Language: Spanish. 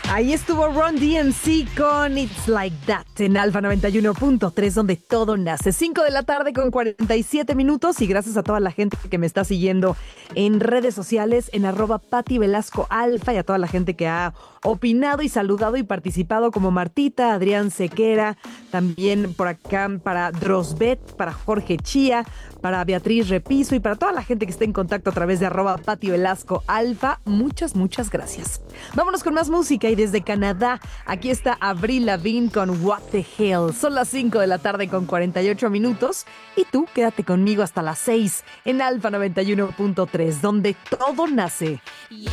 Ahí estuvo Ron DMC con It's Like That en Alfa 91.3, donde todo nace. 5 de la tarde con 47 minutos. Y gracias a toda la gente que me está siguiendo en redes sociales, en @PatiVelascoAlfa, y a toda la gente que ha opinado y saludado y participado, como Martita, Adrián Sequera, también por acá para Drosbet, para Jorge Chía, para Beatriz Repiso y para toda la gente que está en contacto a través de @PatiVelascoAlfa. Muchas gracias. Vámonos con más música, y desde Canadá, aquí está Avril Lavigne con What the Hell. Son las 5 de la tarde con 48 minutos y tú quédate conmigo hasta las 6 en Alfa 91.3, donde todo nace.